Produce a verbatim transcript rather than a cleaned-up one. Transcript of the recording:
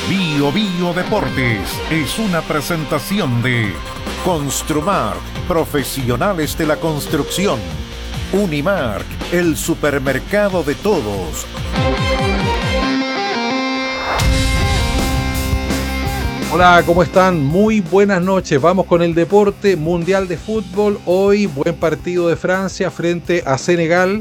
Bio Bio Deportes es una presentación de Construmar, profesionales de la construcción. Unimark, el supermercado de todos. Hola, ¿cómo están? Muy buenas noches. Vamos con el deporte mundial de fútbol. Hoy, buen partido de Francia frente a Senegal.